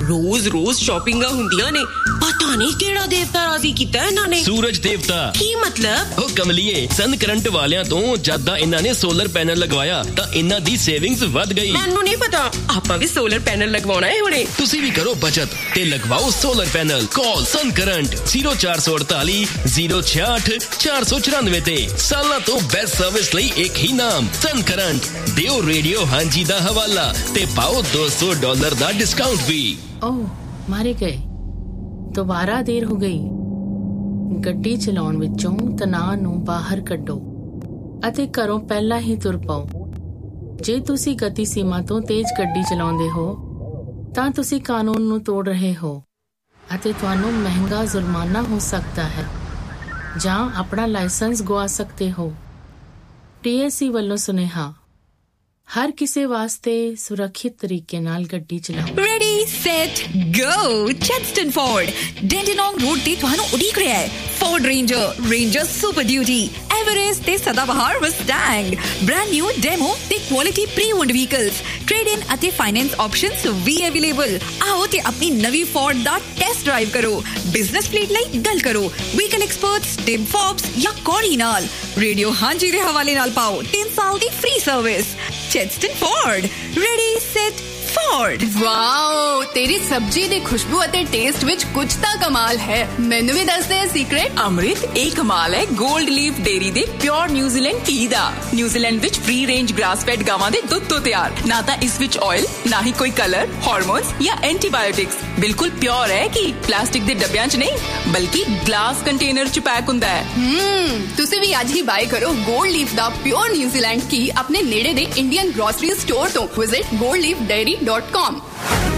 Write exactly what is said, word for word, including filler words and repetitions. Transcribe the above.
रोज रोज शॉपिंगां हुंदियां ने पता नहीं केड़ा देवता राजी कीता है इन्हां ने सूरज देवता की मतलब ओ कमलिए सन करंट वालियां तो जद्दा इन्हां ने सोलर पैनल लगवाया तां इन्हां दी सेविंग्स वध गई मैनू नहीं पता आपां भी सोलर पैनल लगवाना है हुणे तुसी भी करो बचत ते लगवाओ सोलर पैनल कॉल सन current zero four four eight zero six eight four four nine nine ते सालां तो बेस्ट सर्विस लई एक ही नाम सन करंट दियो रेडियो हांजी दा हवाला ते पाओ दो सौ डॉलर दा डिस्काउंट भी ओह मारे गए दोबारा देर हो गई ਗੱਡੀ ਚਲਾਉਣ ਵਿੱਚੋਂ ਤਣਾਅ ਨੂੰ ਬਾਹਰ ਕੱਢੋ ਅਤੇ ਘਰੋਂ ਪਹਿਲਾਂ ਹੀ ਤੁਰ ਪਾਓ ਜੇ ਤੁਸੀਂ ਗਤੀ ਸੀਮਾ ਤੋਂ ਤੇਜ਼ ਗੱਡੀ ਚਲਾਉਂਦੇ ਹੋ ਤਾਂ ਤੁਸੀਂ ਕਾਨੂੰਨ ਨੂੰ ਤੋੜ ਰਹੇ ਹੋ ਅਤੇ ਤੁਹਾਨੂੰ ਮਹਿੰਗਾ ਜੁਰਮਾਨਾ ਹੋ ਸਕਦਾ ਹੈ ਜਾਂ ਆਪਣਾ ਲਾਇਸੈਂਸ ਗਵਾ ਸਕਦੇ ਹੋ ਟੀਐਸਸੀ ਵੱਲੋਂ ਸੁਨੇਹਾ हर किसे वास्ते सुरक्षित तरीके नाल गड्डी चलाओ ready set go चेस्टन Ford डेंडिनोंग road ते ਤੁਹਾਨੂੰ ਉਡੀਕ ਰਿਹਾ ਹੈ Ford ranger ranger super duty Everest ते सदाबहार मस्टैंग ब्रांड न्यू डेमो ते quality pre owned vehicles trade in ਅਤੇ फाइनेंस ऑप्शंस भी अवेलेबल आओ ते अपनी नवी फोर्ड ਦਾ ਟੈਸਟ ਡਰਾਈਵ ਕਰੋ ਬਿਜ਼ਨਸ ਫਲੀਟ ਲਈ ਗੱਲ ਕਰੋ ਵਹੀਕਲ ਐਕਸਪਰਟਸ ਟਿਮ ਫੋਬਸ ਜਾਂ ਕੋਰੀ ਨਾਲ ਰੇਡੀਓ ਹਾਂਜੀ ਦੇ ਹਵਾਲੇ ਨਾਲ ਪਾਓ तीन ਸਾਲ ਦੀ free service चेस्टन Ford ready set Ford wow तेरी सब्जी दी खुशबू अते टेस्ट विच कुछ ता कमाल है मैनू भी दस दे सीक्रेट अमृत एक कमाल है गोल्ड लीफ डेयरी दे प्योर न्यूजीलैंड घी दा न्यूजीलैंड विच फ्री रेंज ग्रास फेड गावां दे दुध तो तैयार ना ता इस विच ऑयल ना ही कोई कलर हार्मोन्स या एंटीबायोटिक्स बिल्कुल प्योर है कि प्लास्टिक दे डब्बियां च नहीं बल्कि ग्लास कंटेनर च पैक हुंदा है हम्म तुसी भी आज ही बाय करो गोल्ड लीफ दा प्योर न्यूजीलैंड घी अपने नेड़े दे इंडियन ग्रोसरी स्टोर तो visit gold leaf dairy dot com